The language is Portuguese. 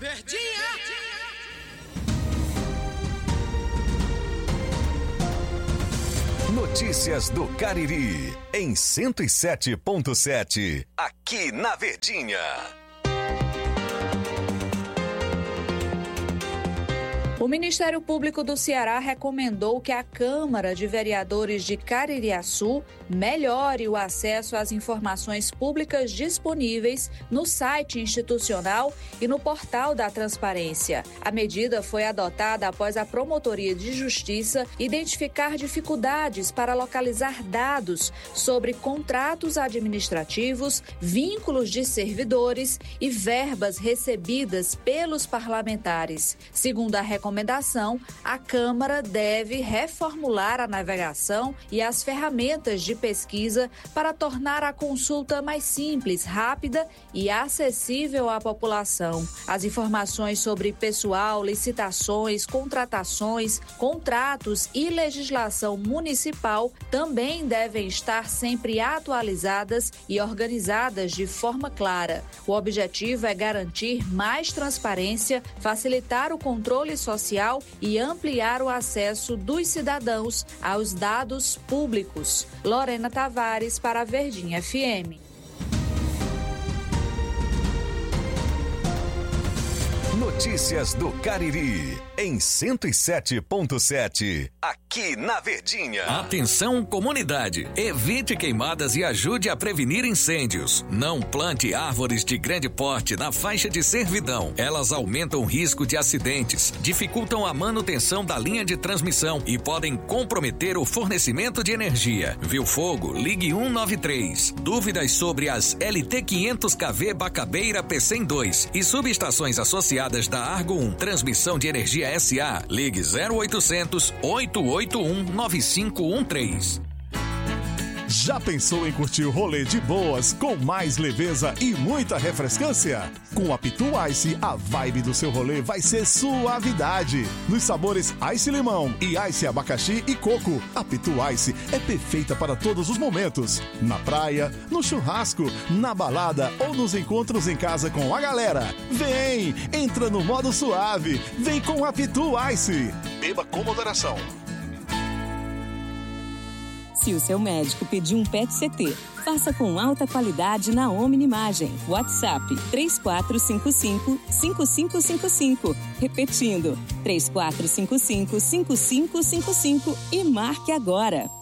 Verdinha! Notícias do Cariri, em 107.7, aqui na Verdinha. O Ministério Público do Ceará recomendou que a Câmara de Vereadores de Caririaçu melhore o acesso às informações públicas disponíveis no site institucional e no portal da Transparência. A medida foi adotada após a Promotoria de Justiça identificar dificuldades para localizar dados sobre contratos administrativos, vínculos de servidores e verbas recebidas pelos parlamentares. Segundo a recomendação, a Câmara deve reformular a navegação e as ferramentas de pesquisa para tornar a consulta mais simples, rápida e acessível à população. As informações sobre pessoal, licitações, contratações, contratos e legislação municipal também devem estar sempre atualizadas e organizadas de forma clara. O objetivo é garantir mais transparência, facilitar o controle social e ampliar o acesso dos cidadãos aos dados públicos. Lorena Tavares para a Verdinha FM. Notícias do Cariri, em 107.7, aqui na Verdinha. Atenção, comunidade! Evite queimadas e ajude a prevenir incêndios. Não plante árvores de grande porte na faixa de servidão. Elas aumentam o risco de acidentes, dificultam a manutenção da linha de transmissão e podem comprometer o fornecimento de energia. Viu fogo? Ligue 193. Dúvidas sobre as LT 500 kV Bacabeira P102 e subestações associadas da Argo 1, transmissão de energia SA, ligue 0800 881 9513. Já pensou em curtir o rolê de boas, com mais leveza e muita refrescância? Com a Pitu Ice, a vibe do seu rolê vai ser suavidade. Nos sabores Ice Limão e Ice Abacaxi e Coco, a Pitu Ice é perfeita para todos os momentos. Na praia, no churrasco, na balada ou nos encontros em casa com a galera. Vem, entra no modo suave, vem com a Pitu Ice. Beba com moderação. Se o seu médico pedir um PET-CT, faça com alta qualidade na Omni-Imagem. WhatsApp 3455-5555. Repetindo, 3455-5555 e marque agora.